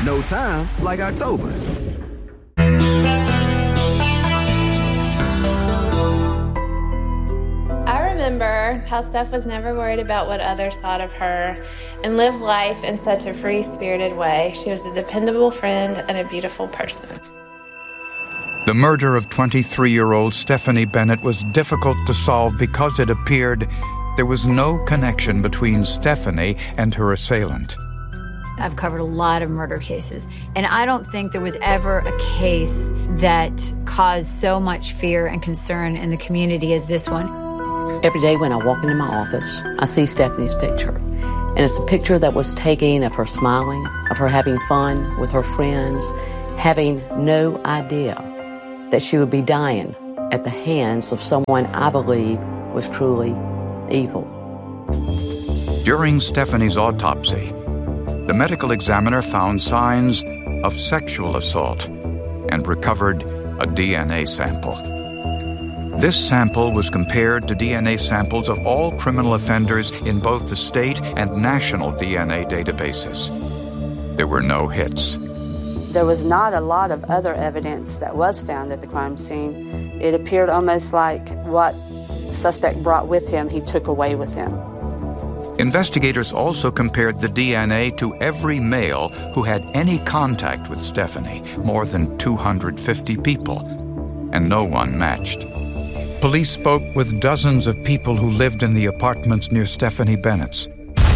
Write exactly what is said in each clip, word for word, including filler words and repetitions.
No time like October. I remember how Steph was never worried about what others thought of her and lived life in such a free-spirited way. She was a dependable friend and a beautiful person. The murder of twenty-three-year-old Stephanie Bennett was difficult to solve because it appeared there was no connection between Stephanie and her assailant. I've covered a lot of murder cases, and I don't think there was ever a case that caused so much fear and concern in the community as this one. Every day when I walk into my office, I see Stephanie's picture. And it's a picture that was taken of her smiling, of her having fun with her friends, having no idea that she would be dying at the hands of someone I believe was truly evil. During Stephanie's autopsy, the medical examiner found signs of sexual assault and recovered a D N A sample. This sample was compared to D N A samples of all criminal offenders in both the state and national D N A databases. There were no hits. There was not a lot of other evidence that was found at the crime scene. It appeared almost like what the suspect brought with him, he took away with him. Investigators also compared the D N A to every male who had any contact with Stephanie, more than two hundred fifty people, and no one matched. Police spoke with dozens of people who lived in the apartments near Stephanie Bennett's.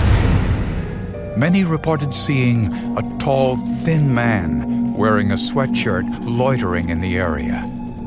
Many reported seeing a tall, thin man wearing a sweatshirt loitering in the area.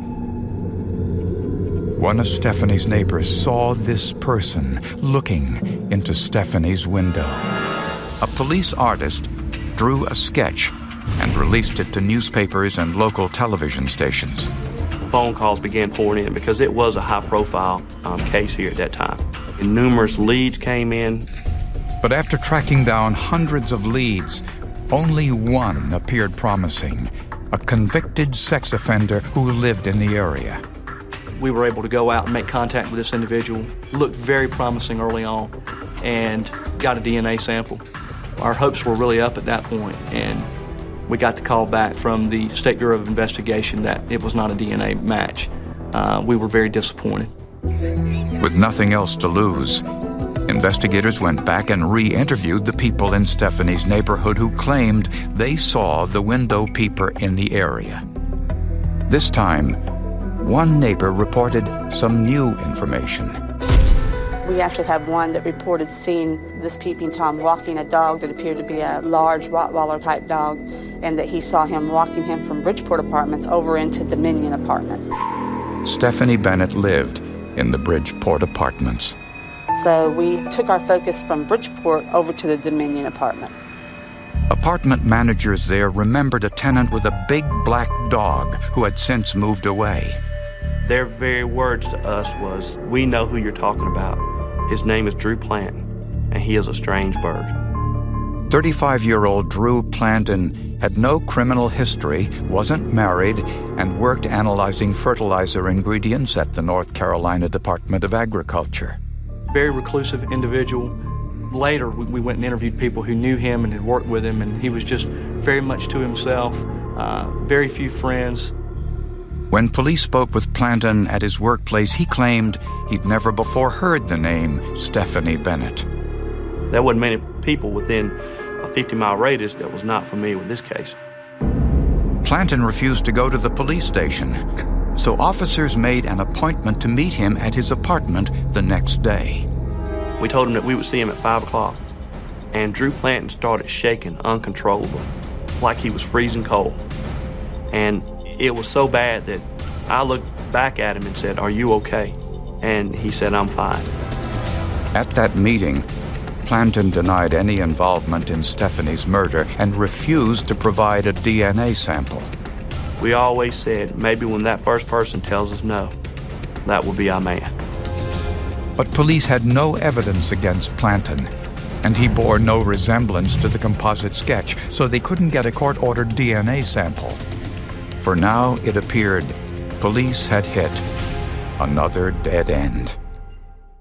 One of Stephanie's neighbors saw this person looking into Stephanie's window. A police artist drew a sketch and released it to newspapers and local television stations. Phone calls began pouring in because it was a high-profile um, case here at that time. And numerous leads came in. But after tracking down hundreds of leads, only one appeared promising, a convicted sex offender who lived in the area. We were able to go out and make contact with this individual, looked very promising early on, and got a D N A sample. Our hopes were really up at that point, and we got the call back from the State Bureau of Investigation that it was not a D N A match. Uh, we were very disappointed. With nothing else to lose, investigators went back and re-interviewed the people in Stephanie's neighborhood who claimed they saw the window peeper in the area. This time, one neighbor reported some new information. We actually had one that reported seeing this peeping Tom walking a dog that appeared to be a large Rottweiler-type dog, and that he saw him walking him from Bridgeport Apartments over into Dominion Apartments. Stephanie Bennett lived in the Bridgeport Apartments. So we took our focus from Bridgeport over to the Dominion Apartments. Apartment managers there remembered a tenant with a big black dog who had since moved away. Their very words to us was, "We know who you're talking about. His name is Drew Planton, and he is a strange bird." thirty-five-year-old Drew Planton had no criminal history, wasn't married, and worked analyzing fertilizer ingredients at the North Carolina Department of Agriculture. Very reclusive individual. Later, we went and interviewed people who knew him and had worked with him, and he was just very much to himself, uh, very few friends. When police spoke with Planton at his workplace, he claimed he'd never before heard the name Stephanie Bennett. There wasn't many people within a fifty-mile radius that was not familiar with this case. Planton refused to go to the police station, so officers made an appointment to meet him at his apartment the next day. We told him that we would see him at five o'clock, and Drew Planton started shaking uncontrollably, like he was freezing cold. And it was so bad that I looked back at him and said, "Are you okay?" And he said, "I'm fine." At that meeting, Planton denied any involvement in Stephanie's murder and refused to provide a D N A sample. We always said, maybe when that first person tells us no, that will be our man. But police had no evidence against Planton, and he bore no resemblance to the composite sketch, so they couldn't get a court-ordered D N A sample. For now, it appeared police had hit another dead end.